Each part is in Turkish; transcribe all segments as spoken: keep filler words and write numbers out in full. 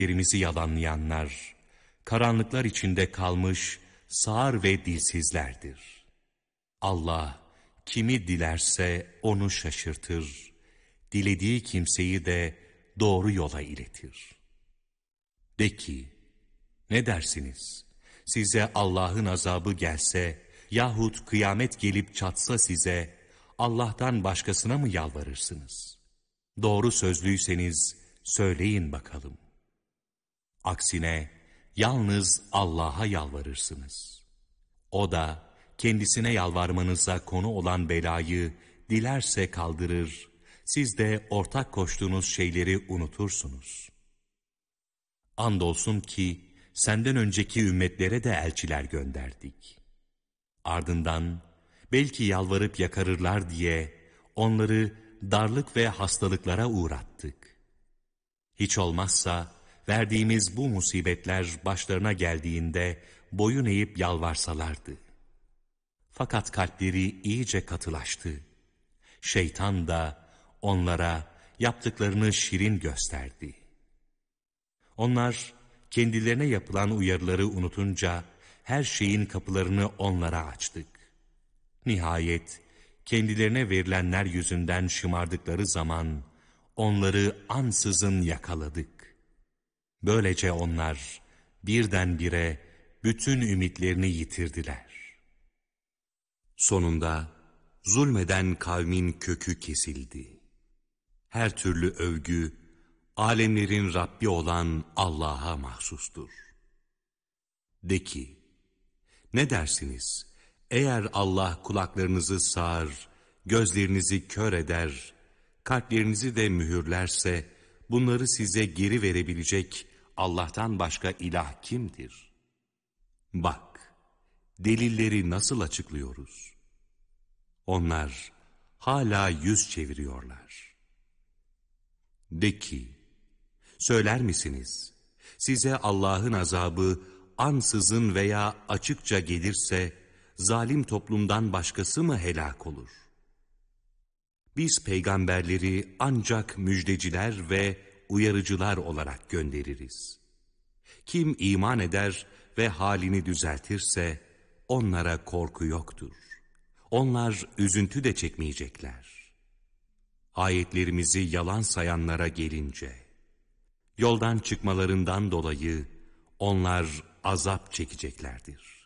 Yerimizi yalanlayanlar, karanlıklar içinde kalmış sağır ve dilsizlerdir. Allah kimi dilerse onu şaşırtır, dilediği kimseyi de doğru yola iletir. De ki, ne dersiniz? Size Allah'ın azabı gelse yahut kıyamet gelip çatsa size Allah'tan başkasına mı yalvarırsınız? Doğru sözlüyseniz söyleyin bakalım. Aksine yalnız Allah'a yalvarırsınız. O da kendisine yalvarmanıza konu olan belayı dilerse kaldırır, siz de ortak koştuğunuz şeyleri unutursunuz. Andolsun ki senden önceki ümmetlere de elçiler gönderdik. Ardından belki yalvarıp yakarırlar diye onları darlık ve hastalıklara uğrattık. Hiç olmazsa verdiğimiz bu musibetler başlarına geldiğinde boyun eğip yalvarsalardı. Fakat kalpleri iyice katılaştı. Şeytan da onlara yaptıklarını şirin gösterdi. Onlar kendilerine yapılan uyarıları unutunca her şeyin kapılarını onlara açtık. Nihayet kendilerine verilenler yüzünden şımardıkları zaman onları ansızın yakaladık. Böylece onlar birdenbire bütün ümitlerini yitirdiler. Sonunda zulmeden kavmin kökü kesildi. Her türlü övgü, alemlerin Rabbi olan Allah'a mahsustur. De ki, ne dersiniz? Eğer Allah kulaklarınızı sağır, gözlerinizi kör eder, kalplerinizi de mühürlerse, bunları size geri verebilecek Allah'tan başka ilah kimdir? Bak, delilleri nasıl açıklıyoruz? Onlar hala yüz çeviriyorlar. De ki, söyler misiniz? Size Allah'ın azabı ansızın veya açıkça gelirse, zalim toplumdan başkası mı helak olur? Biz peygamberleri ancak müjdeciler ve uyarıcılar olarak göndeririz. Kim iman eder ve halini düzeltirse, onlara korku yoktur. Onlar üzüntü de çekmeyecekler. Ayetlerimizi yalan sayanlara gelince, yoldan çıkmalarından dolayı onlar azap çekeceklerdir.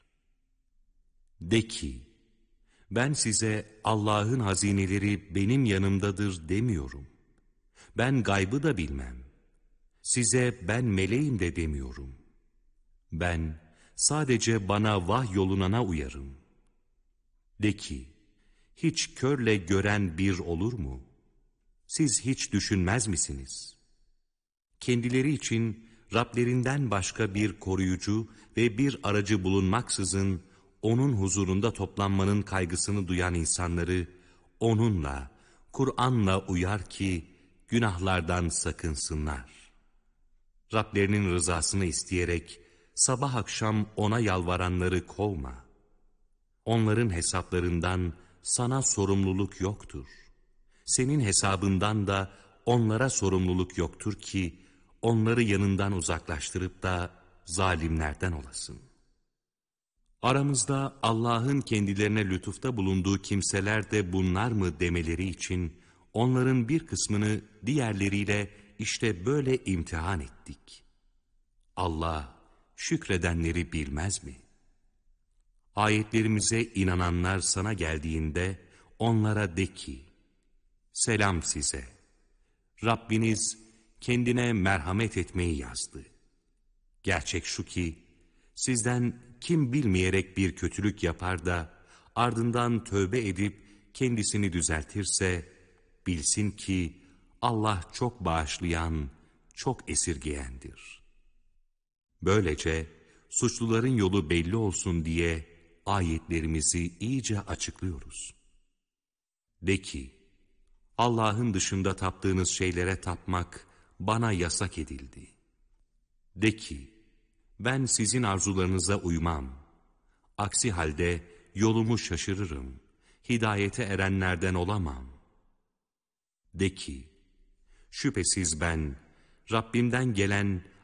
De ki, ben size Allah'ın hazineleri benim yanımdadır demiyorum. Ben gaybı da bilmem. Size ben meleğim de demiyorum. Ben sadece bana vahyolunana uyarım. De ki, hiç körle gören bir olur mu? Siz hiç düşünmez misiniz? Kendileri için Rablerinden başka bir koruyucu ve bir aracı bulunmaksızın onun huzurunda toplanmanın kaygısını duyan insanları onunla, Kur'an'la uyar ki günahlardan sakınsınlar. Rablerinin rızasını isteyerek sabah akşam ona yalvaranları kovma. Onların hesaplarından sana sorumluluk yoktur. Senin hesabından da onlara sorumluluk yoktur ki onları yanından uzaklaştırıp da zalimlerden olasın. Aramızda Allah'ın kendilerine lütufta bulunduğu kimseler de bunlar mı demeleri için onların bir kısmını diğerleriyle işte böyle imtihan ettik. Allah şükredenleri bilmez mi? Ayetlerimize inananlar sana geldiğinde onlara de ki, selam size. Rabbiniz kendine merhamet etmeyi yazdı. Gerçek şu ki, sizden kim bilmeyerek bir kötülük yapar da ardından tövbe edip kendisini düzeltirse, bilsin ki Allah çok bağışlayan, çok esirgeyendir. Böylece suçluların yolu belli olsun diye ayetlerimizi iyice açıklıyoruz. De ki, Allah'ın dışında taptığınız şeylere tapmak bana yasak edildi. De ki, ben sizin arzularınıza uymam. Aksi halde yolumu şaşırırım. Hidayete erenlerden olamam. De ki, şüphesiz ben Rabbimden gelen